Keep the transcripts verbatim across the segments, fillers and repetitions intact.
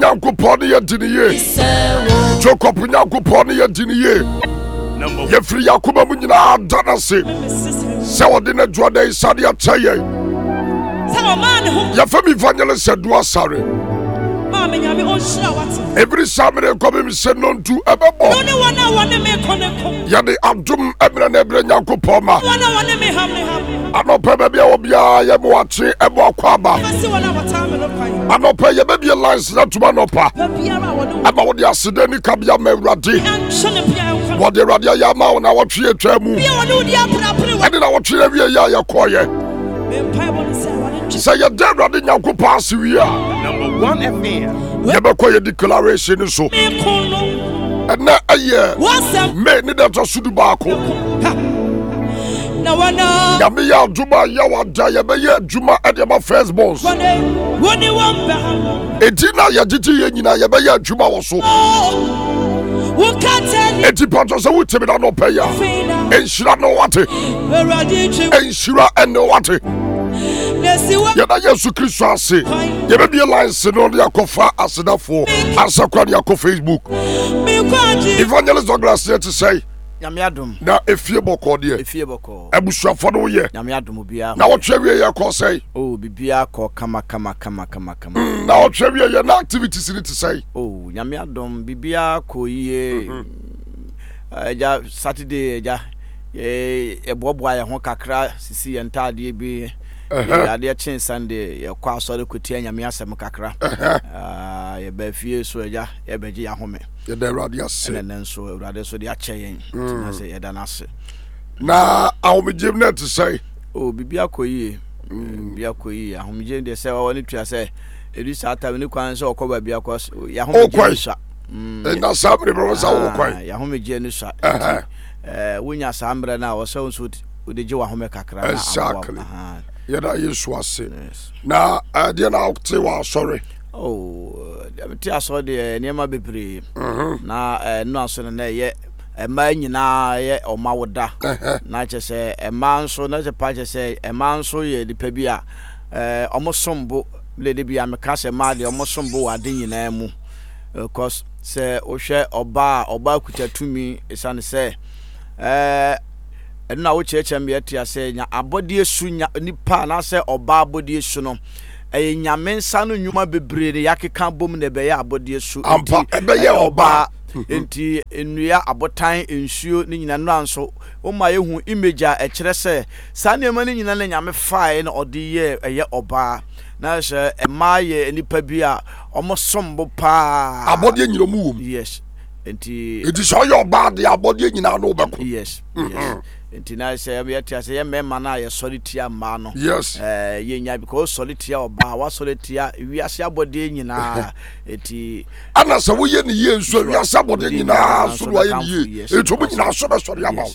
Nyankopɔn ne yɛdini ye. Jacob Nyankopɔn ne yɛdini ye. Yɛfiri Yakoba mu nyinaa dana se. Sɛ wɔde ne dwɔda isade akyɛ yɛn. Yɛfɛ mi evangelist Edua Sare. Every Saturday come say no to ebebo. Yade adum ebra na ebra Nyankopɔn ma. Anope baby obia ye mo ache ebo akwaba. Anope ye baby lines na tuma nopa. Aba wo de asede ni kabia ma Awurade. Wo de Awurade ya ma na wo twe atwa mu. Ade na wo twe awie ya ya koye. Say your dead Awurade Nyankopɔn asiwia. Number one F M. Yebeko ye declaration so. And na aye. Me ni da to sudu baako. Na wana. Ya me ya juma ya wada ya be ye juma e de ma first born. Woni wamba. Eti na ya titi ye nyina ya be ye juma wo so. Wo ka tell. Eti panto se wo timi da no pay ya. Enshira no wate. Enshira ene wate. Yada Yesu Kristo ase. Yebe be lines no de akofa asedafo. Asakwa de akofa Facebook. Evangelist Douglas here to say. Nyame adom. Na efie boko de. Efie boko. Abusuafo no ye. Nyame adom bia. Na wo twa ye ko say. Oh bibia ko kama kama kama kama kama. Na wo twa ye na activities ni to say. Oh nyame adom bibia ko ye. Eja Saturday eja eh eboboa ye ho kakra sisi entade bi. Ade chen Sunday ye kwa asore kotia nyame asem kakra. Ah ye ba fie so eja ye beje ya home. Ye da Awurade ase. Na nso Awurade so de ache yen. Na se ye da na ase. Na ahomegem na to say. Oh bibia koyi. Bibia koyi ahomegem de se woni tua se edi sa ta ni kwan se okoba bia kwa ya homegem sha. Mm. Na sabre bro sa wo kwan. Ya homegem ni sha. Eh wonya sambre na wo se nso de je wa home kakra na. Exactly. Yada Yesu ase. Na ade na okte wa sorry. Oh, ti aso de niema bebre. Na no aso na ye ema nyina ye omawoda. Na che se ema nso na che pa che se ema nso ye dipa bi a eh omosombo le de bi a meka se ma de omosombo ade nyina mu. Because se ohwe oba oba kutatumi esane se eh na wo cheche me atia se nya abode esu nya nipa na se oba abode esu no e nyame nsa no nwuma bebre ne yakeka bom ne be ya abode esu ampa ebe ye oba enti enua abotan ensuo ni nyina no anso o ma yehu image a ekire se sa ne ma ni nyina na nyame fae na ode ye eye oba na se e ma ye nipa bi a omosombo pa abode nyiromu wom. Yes enti enti so your bad the abode nyina no be ko. Yes yes enti na say me atia say me ma na ye solitia ma no. Yes eh ye nya because solitia oba wa solitia wiase abode nyina enti ana se wo ye ne ye nso wiase abode nyina so wo ye ne ye eto mu nyina so be sori ama.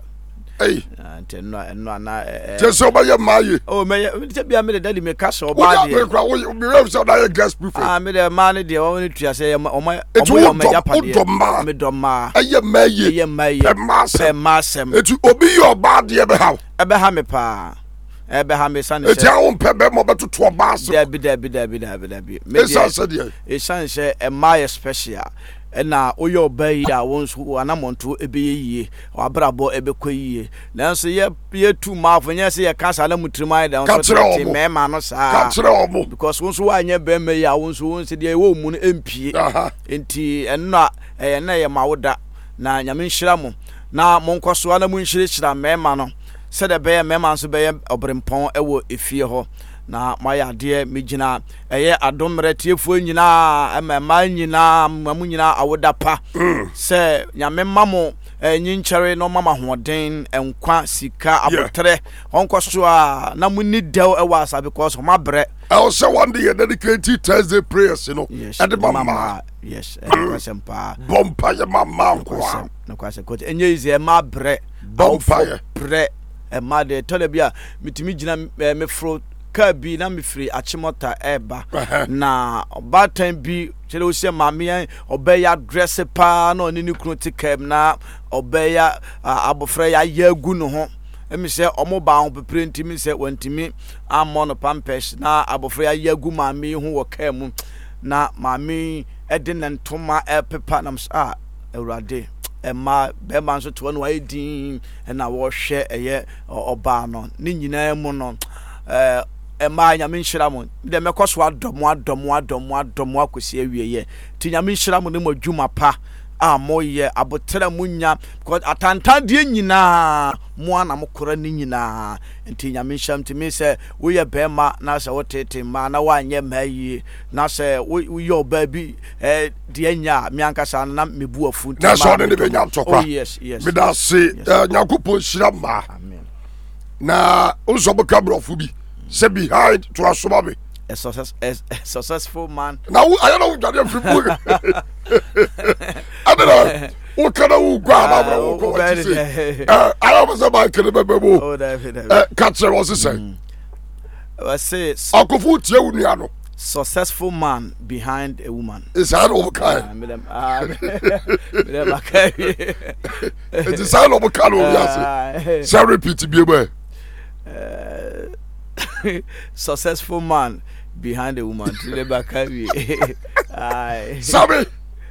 Hey enti no no na eh just oba ye ma ye. Oh me te bia me de daddy me ka so oba de. We kwa we we say na ye guest prefect. Ah me de ma ne de wo ne tua say o ma o ma japade. Me do ma. Eye ma ye. Eye ma ye. E ma sem. E ma sem. Etu obi ye oba de be ha. E be ha me pa. E be ha me san say. Etu a won pe be mo be to oba so. Debi debi debi debi debi. Me say say de. E san say e ma ye special. Na oyo obayi a wonso anamonto ebeyeye abrabo ebekwayiye nanso ye ye tu mafo nya se ye kasa na mutriman da so te mema no saa ka kire omo because wonso wanya be meyi a wonso wonse de wo mu no empie enti enno e na ye mawoda na nyame nhira mo na monkoso na mu nhire hira mema no se de be mema so be obrempon ewo efie ho na maya de megina eye adomre tiefo nyina emema nyina mamu nyina awoda pa se nyame mamo nyinchere no mama hoden enkwa sika abotre onkoso a na mu ni dew e wasa because ma bre I also one day dedicate Thursday prayers you know at the mama yes question pa bompa ya mama kwa no question coach enye ize ma bre bompa bre e ma de tole bia mitimi gina me fro ka bi na me free achimota eba na obatan bi chele o se mame obeya dress pa na oni ni kunu tikem na obeya abofra ya yagu no ho emi se omo ba ho pepre ntimi se wantimi ammo no pampers na abofra ya yagu mame hu wo ka mu na maame edi ne ntoma epepa nam ah Awurade Emma bema nso to no ayedin na wo hwe eye oba no ne nyina mu no eh Emma nyame nhira mo de mekoso adomo adomo adomo adomo akosi awieye ti nyame nhira mo ne madwuma pa a moye abotra munya because atanta de nyina mo ana mokora ne nyina nti nyame nham ti me se wo ye bema na se wo tete ma na wanye mayi na se wo ye oba bi eh de nya me ankasa na mebu afu na so ne be nya tokwa oh yes yes me da se nyakopo hira ma amen na unso bo kabrofo bi se behind to asoba a success a successful man now I don't know what you're doing. I don't know what kind of go I always about can remember oh David catch was to say I say Uncle Foot you successful man behind a woman is that over kind it is all over kind so repeat be away successful man behind a woman to the back aye sabe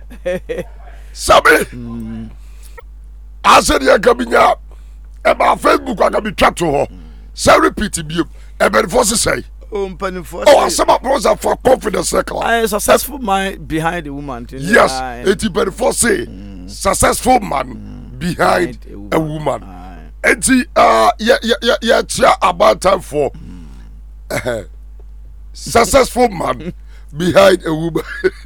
sabe mm. I said you can be about Facebook I can be chat to her so repeat be e be force say oh mpani force oh some brother for confidence circle I successful man behind a woman yes it be force say mm. successful man mm. behind, behind a woman and uh yeah yeah yeah yeah yeah about time for mm. successful man behind a woman.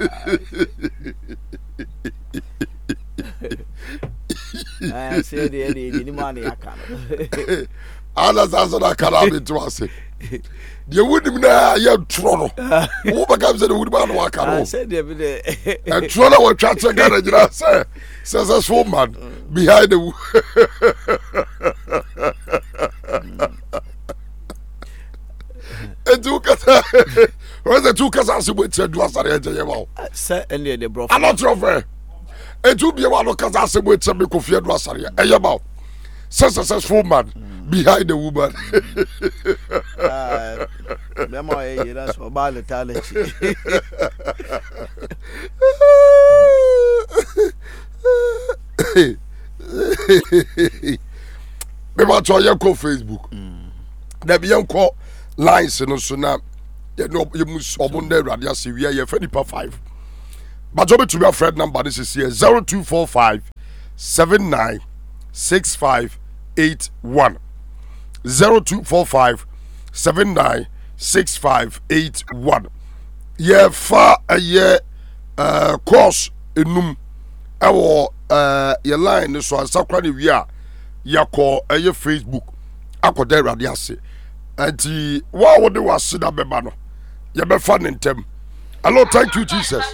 I say the the money I can. Others answer that can be to us. The woman na ya trono. Who becomes the woman work at all? I said the other day. And trono will try to get a say successful man behind the and two kasa where's the two kasa si we tell do asare eje ye ba say any the bro I'm not your friend and two be one kasa si we tell me ko fie do asare eje ba successful man behind the woman ah me mo e that's for bad talent me ma to ye ko Facebook na bi yan ko lines no so na ye no ye mus obunda awrade ase wi ye fa nipa five but obi to be friend number this is here zero two four five seven nine six five eight one zero two four five seven nine six five eight one ye fa a ye uh course enum ewo uh ye line so ansakra ne wi a yakọ eye Facebook akoda awrade ase anti wa wo de wase da beba no ye be fa nentem hello thank you Jesus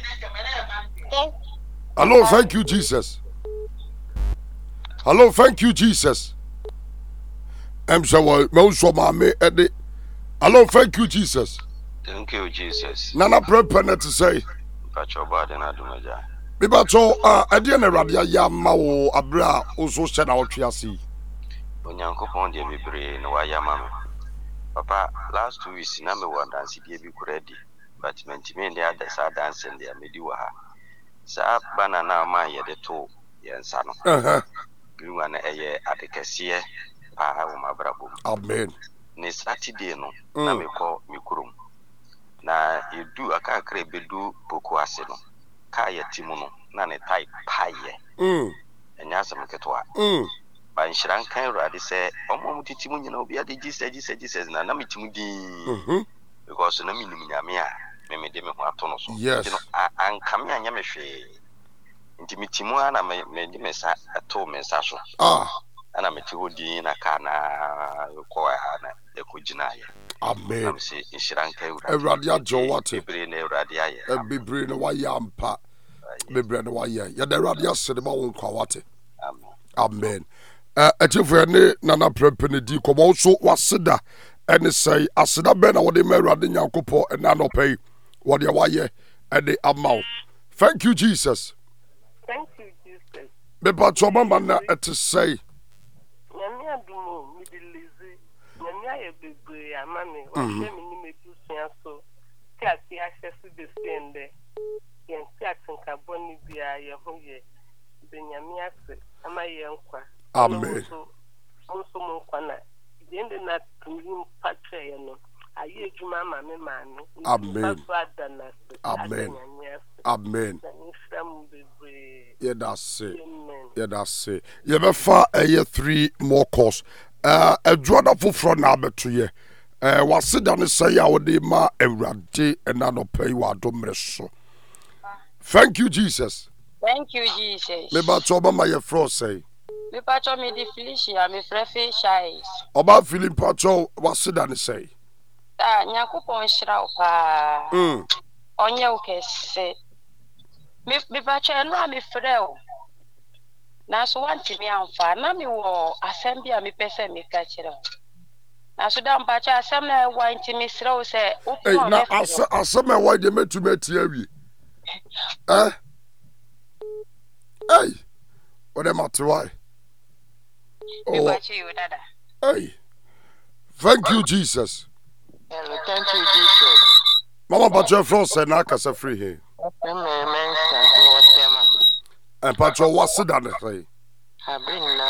hello thank you Jesus hello thank you Jesus em so wa me so ma me ede hello thank you Jesus thank you Jesus nana prepare to say pacho bad na dumaja bi ba to ah ede na awrade ya ma wo abra o so hye na otwe ase onyankopon de bebre na wa ya ma me papa last two weeks na me wa dance die bi kuredi but mentime ndi ada sa dance ndi amedi wa ha sa bana na ma ye de to ye nsa no eh eh biwa na eye adekese pa wo mabrabo amen ne Saturday no na me ko me kurum na edu aka kra bedu poku ase no ka ye timu no na ne tai paye mm enya asem ketwa mm ba nshran kan rade se omo titimu nyina obi ade gise gise gise na na metimu di mhm because na minim nyame a me me de me ho ato no so yes ankame anya me hwe nti metimu ana me me de me sa ato me sa so ah ana meti hodi na kana ko ana de ko gina ya amen am se nshran kan awrade ajo wate bebre na awrade aye bebre na wa ya mpa bebre na wa ya ya de awrade ase de ba won kwa wate amen amen eh etifu ne nana prepare di komo so waseda ene say aseda be na wode ma awrade nyankopɔ na no pay wode wa ye ede amaw thank you Jesus thank you Jesus me pa to mama na ete say nyame adumo mi de lezi nyame aye bebre amame wa se mi ni mebusia so at the access to the same day. Yen Jackson Carboni Bia, Yahoye, Benyamia, Amayanqua. Amen. Also, Monkwana. The end of that to him, Patriano. I hear you, Mamma, man. Amen. Amen. Amen. Yeah, that's it. Yeah, that's it. You better a three more course. Uh, a drone for front now, but to you. Uh, what sit down and say, I would ma a radi and not pay what domresso. Thank you, Jesus. Thank you, Jesus. Me ba choba my fro say. Me pacho me di Felicia, me frefe shais. Oba feeling pacho, what sit down and say. Ah, Nyankopon shira pa. Mm. Onye ukese. Me me pacho eno me freo. Na so wanti me amfa na me wo asem bia me pese me ka kire. Na so da mpacho asem na wanti me sreo se opo. Hey, na asem asem e wa de metumeti awie. Eh? Hey. What am I to why? Me pacho you dada. Hey. Thank you, Jesus. Thank you, Jesus. Mama, but your friend said, "I can't free here." And Pacho, what's it done? I've been